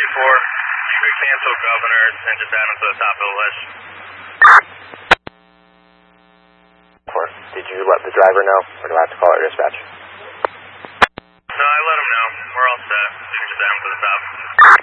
Should we cancel Governor and just add him to the top of the list? Did you let the driver know, or do I have to call our dispatch? No, I let him know. We're all set. You can just add him to the top.